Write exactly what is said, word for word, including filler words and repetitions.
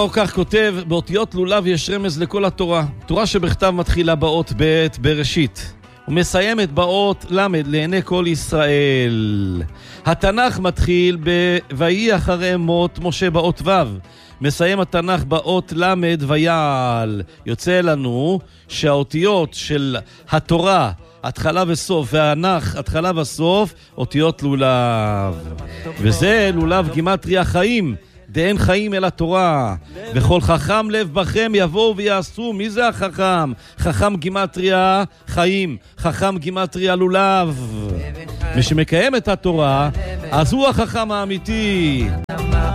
כך כותב, באותיות לולב יש רמז לכל התורה. תורה שבכתב מתחילה באות ב' בראשית, ומסיימת באות למד לעיני כל ישראל. התנ"ך מתחיל ב"ויהי אחרי מות משה" באות ו', מסיים התנ"ך באות למד ויעל. יוצא לנו שהאותיות של התורה, התחלה וסוף, והנח, התחלה וסוף, אותיות לולב. וזה לולב גימטריה חיים, דאין חיים אל התורה. וכל חכם לב בכם יבואו ויעשו. מי זה החכם? חכם גימטריה חיים, חכם גימטריה לולב. מי שמקיים את התורה, אז הוא החכם האמיתי.